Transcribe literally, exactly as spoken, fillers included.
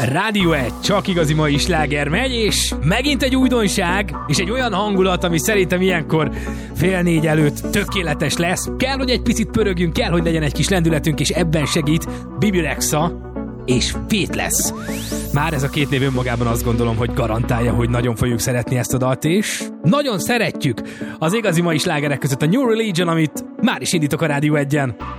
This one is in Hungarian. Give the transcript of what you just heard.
Rádió egy, csak igazi mai sláger megy, és megint egy újdonság, és egy olyan hangulat, ami szerintem ilyenkor fél négy előtt tökéletes lesz. Kell, hogy egy picit pörögjünk, kell, hogy legyen egy kis lendületünk, és ebben segít Bibi Rexha és Faithless. Már ez a két név önmagában azt gondolom, hogy garantálja, hogy nagyon fogjuk szeretni ezt a dalt, és nagyon szeretjük az igazi mai slágerek között a New Religion, amit már is indítok a Rádió egyen.